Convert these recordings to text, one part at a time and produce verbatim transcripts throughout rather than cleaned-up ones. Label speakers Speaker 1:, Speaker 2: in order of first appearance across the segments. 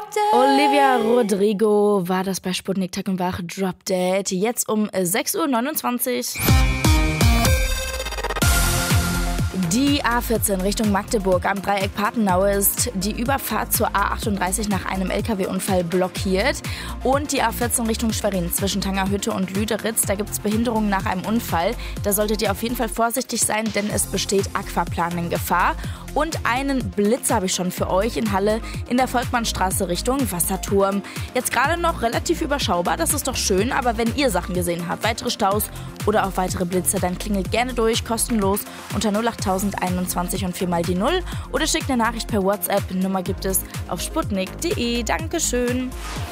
Speaker 1: Drop Dead.
Speaker 2: Olivia Rodrigo war das bei Sputnik Tag und Wach. Drop Dead. Jetzt um sechs Uhr neunundzwanzig. Die A vierzehn Richtung Magdeburg am Dreieck Papenau ist die Überfahrt zur A achtunddreißig nach einem L K W-Unfall blockiert. Und die A vierzehn Richtung Schwerin zwischen Tangerhütte und Lüderitz, da gibt es Behinderungen nach einem Unfall. Da solltet ihr auf jeden Fall vorsichtig sein, denn es besteht Aquaplan in Gefahr. Und einen Blitz habe ich schon für euch in Halle in der Volkmannstraße Richtung Wasserturm. Jetzt gerade noch relativ überschaubar, das ist doch schön. Aber wenn ihr Sachen gesehen habt, weitere Staus oder auch weitere Blitze, dann klingelt gerne durch, kostenlos unter null acht einundzwanzig und viermal die null. Oder schickt eine Nachricht per WhatsApp. Nummer gibt es auf sputnik punkt de. Dankeschön.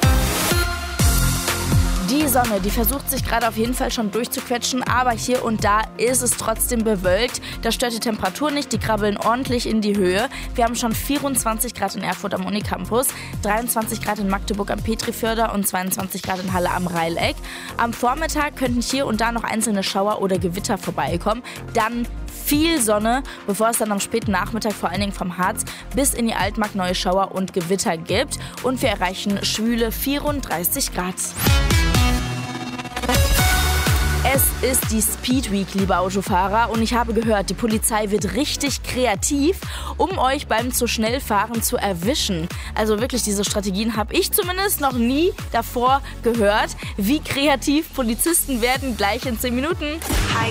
Speaker 2: Die Sonne, die versucht sich gerade auf jeden Fall schon durchzuquetschen, aber hier und da ist es trotzdem bewölkt. Das stört die Temperatur nicht, die krabbeln ordentlich in die Höhe. Wir haben schon vierundzwanzig Grad in Erfurt am Unicampus, dreiundzwanzig Grad in Magdeburg am Petriförder und zweiundzwanzig Grad in Halle am Reileck. Am Vormittag könnten hier und da noch einzelne Schauer oder Gewitter vorbeikommen. Dann viel Sonne, bevor es dann am späten Nachmittag vor allen Dingen vom Harz bis in die Altmark neue Schauer und Gewitter gibt. Und wir erreichen schwüle vierunddreißig Grad. Es ist die Speed Week, liebe Autofahrer, und ich habe gehört, die Polizei wird richtig kreativ, um euch beim zu schnell fahren zu erwischen. Also wirklich, diese Strategien habe ich zumindest noch nie davor gehört. Wie kreativ Polizisten werden, gleich in zehn Minuten.
Speaker 3: Hi